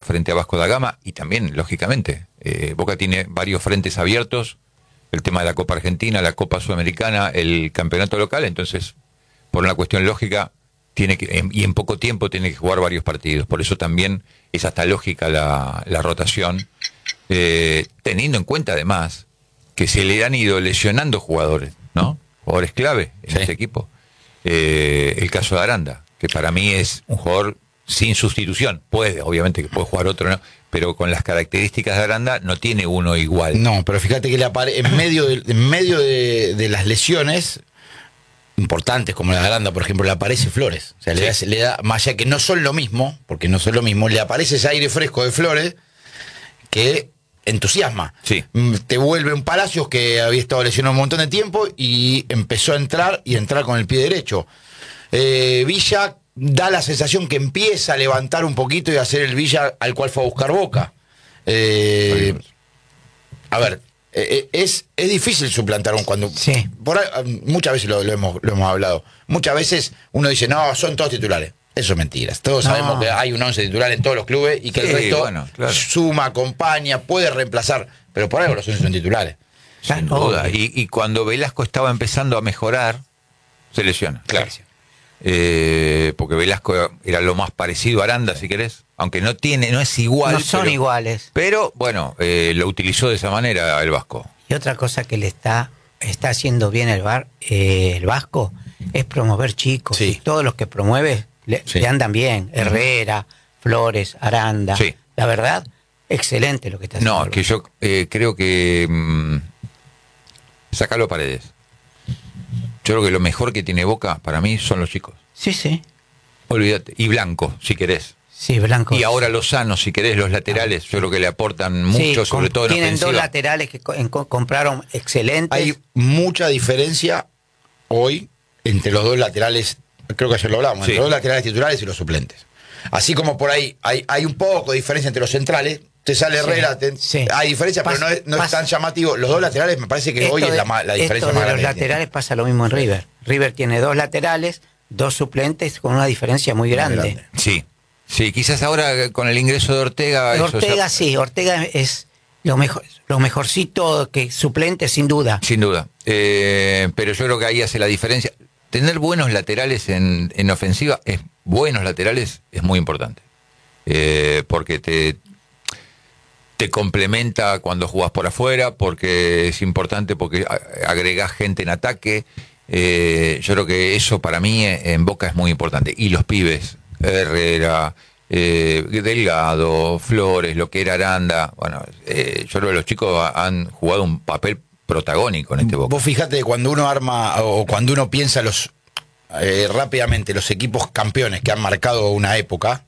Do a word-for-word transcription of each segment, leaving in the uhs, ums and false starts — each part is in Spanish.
frente a Vasco da Gama y también, lógicamente, eh, Boca tiene varios frentes abiertos, el tema de la Copa Argentina, la Copa Sudamericana, el campeonato local, entonces, por una cuestión lógica, tiene que, en, y en poco tiempo tiene que jugar varios partidos, por eso también es hasta lógica la, la rotación, eh, teniendo en cuenta además que se le han ido lesionando jugadores, ¿no? Jugadores clave en Sí. este equipo. Eh, el caso de Aranda, que para mí es un jugador sin sustitución. Puede, obviamente que puede jugar otro, ¿no? Pero con las características de Aranda no tiene uno igual. No, pero fíjate que le apare en medio de, en medio de, de las lesiones importantes como la de Aranda, por ejemplo, le aparece Flores. O sea, le, Sí. da, le da, más allá que no son lo mismo, porque no son lo mismo, le aparece ese aire fresco de Flores que entusiasma. Sí. Te vuelve un Palacios que había estado lesionado un montón de tiempo y empezó a entrar y entrar con el pie derecho. Eh, Villa da la sensación que empieza a levantar un poquito y a hacer el Villa al cual fue a buscar Boca. Eh, a ver, eh, es, es difícil suplantar un cuando. Sí. Por ahí, muchas veces lo, lo, hemos, lo hemos hablado. Muchas veces uno dice, no, son todos titulares. Eso es mentira. Todos No. sabemos que hay un once titular en todos los clubes y que Sí, el resto bueno, claro. suma, acompaña, puede reemplazar. Pero por algo los once son titulares. Sin Claro, duda. obvio. Y, y cuando Velasco estaba empezando a mejorar, se lesiona. Claro. Eh, porque Velasco era lo más parecido a Aranda, si querés, aunque no tiene, no es igual. No son pero, iguales. Pero bueno, eh, lo utilizó de esa manera el Vasco. Y otra cosa que le está, está haciendo bien el, bar, eh, el Vasco es promover chicos. Sí. Y todos los que promueve le, Sí. le andan bien. Herrera, Flores, Aranda. Sí. La verdad, excelente lo que está haciendo. No, el que Vasco. yo eh, creo que mm, sacalo a Paredes. Yo creo que lo mejor que tiene Boca para mí son los chicos. Sí, sí. Olvídate. Y Blanco, si querés. Sí, Blanco. Y ahora Lozano, si querés, los laterales, yo creo que le aportan mucho, Sí, sobre com- todo en tienen ofensiva. dos laterales que co- en- co- compraron excelentes. Hay mucha diferencia hoy entre los dos laterales, creo que ayer lo hablamos, Sí. entre los dos laterales titulares y los suplentes. Así como por ahí hay, hay un poco de diferencia entre los centrales, te sale Sí, Herrera, te- sí. hay diferencia, Pas- pero no es, no es pas- tan llamativo. Los dos laterales me parece que Esto hoy es de- la, ma- la diferencia esto más de grande. los que tiene. laterales pasa lo mismo en River. River tiene dos laterales, dos suplentes con una diferencia muy grande. grande. Sí, sí, quizás ahora con el ingreso de Ortega... eso Ortega ya- sí, Ortega es lo mejor, lo mejorcito que suplente sin duda. Sin duda. Eh, pero yo creo que ahí hace la diferencia. Tener buenos laterales en, en ofensiva, es buenos laterales, es muy importante. Eh, porque te, te complementa cuando jugás por afuera, porque es importante, porque a- agregás gente en ataque. Eh, yo creo que eso para mí en Boca es muy importante. Y los pibes, Herrera, eh, Delgado, Flores, lo que era Aranda, bueno, eh, yo creo que los chicos ha- han jugado un papel protagónico en este Boca. Vos fíjate, cuando uno arma o cuando uno piensa los eh, rápidamente los equipos campeones que han marcado una época,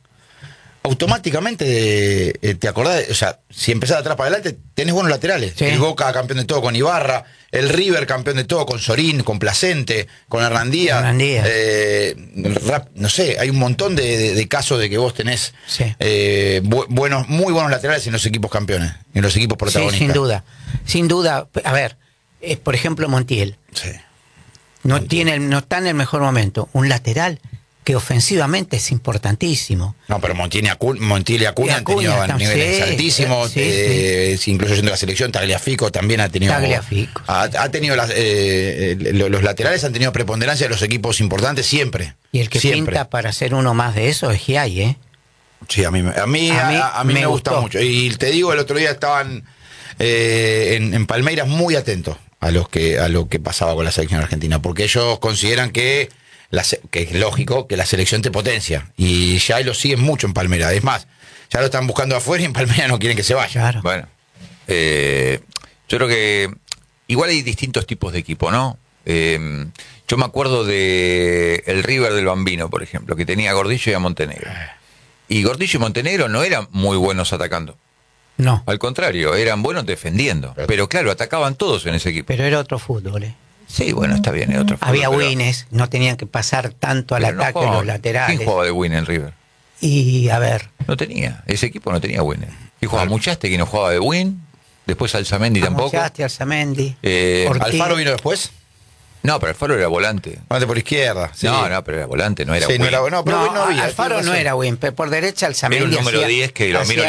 automáticamente eh, te acordás, de- o sea, si empezás de atrás para adelante, tenés buenos laterales. Sí. El Boca campeón de todo con Ibarra, el River campeón de todo con Sorín, con Placente, con Hernandía. Hernandía. Eh, rap- no sé, hay un montón de, de- de casos de que vos tenés Sí. eh, bu- buenos, muy buenos laterales en los equipos campeones, en los equipos Sí, protagonistas. sin duda. Sin duda. A ver, eh, por ejemplo, Montiel. Sí. No, tiene, el- no está en el mejor momento. Un lateral que ofensivamente es importantísimo. No, pero Montiel y Acuña, Montiel y Acuña Y han tenido Acuña también, niveles sí, altísimos, sí, eh, incluso yendo a la selección, Tagliafico también ha tenido... Tagliafico. Ha, ha tenido las, eh, eh, lo- los laterales han tenido preponderancia de los equipos importantes siempre. Y el que siempre. pinta para ser uno más de eso es Giai, ¿eh? Sí, a mí, me- a mí, A a, mí a mí me, me gusta gustó. mucho. Y te digo, el otro día estaban eh, en, en Palmeiras muy atentos a, los que, a lo que pasaba con la selección argentina, porque ellos consideran que, la, se- que es lógico que la selección te potencia. Y ya lo siguen mucho en Palmeiras. Es más, ya lo están buscando afuera y en Palmeiras no quieren que se vaya. Claro. Bueno, eh, yo creo que igual hay distintos tipos de equipo, ¿no? Eh, yo me acuerdo de el River del Bambino, por ejemplo, que tenía a Gordillo y a Montenegro. Y Gordillo y Montenegro no eran muy buenos atacando. No, Al contrario, eran buenos defendiendo. Pero claro, atacaban todos en ese equipo. pero era otro fútbol, ¿eh? Sí, bueno, está bien, es otro fútbol, Había pero- wines, no tenían que pasar tanto al pero no ataque jugaba- los laterales. ¿Quién jugaba de win en River? Y a ver, No tenía, ese equipo no tenía win. Y jugaba Muchaste, que no jugaba de win. Después Alzamendi tampoco. Amoyaste, Alzamendi, Eh, Ortiz. ¿Alfaro vino después? No, pero Alfaro era volante. Volante por izquierda. Sí. No, no, pero era volante, no era Sí, no win. era- no, pero No, bueno, no había, Alfaro tiene no razón. era win, pero por derecha Alzamendi Era un número hacía- diez que lo hacía miro